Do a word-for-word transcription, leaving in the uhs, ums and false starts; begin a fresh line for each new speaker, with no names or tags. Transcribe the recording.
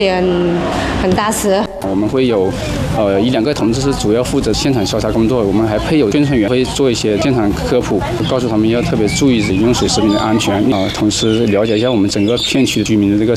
也很很扎实。
我们会有呃一两个同志是主要负责现场调查工作，我们还配有宣传员会做一些现场科普，告诉他们要特别注意饮用水食品的安全啊、呃，同时了解一下我们整个片区居民的这个